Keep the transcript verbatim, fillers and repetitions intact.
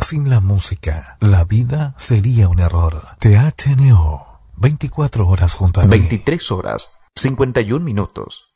Sin la música, la vida sería un error. T H N O, veinticuatro horas junto a ti. veintitrés horas, cincuenta y un minutos.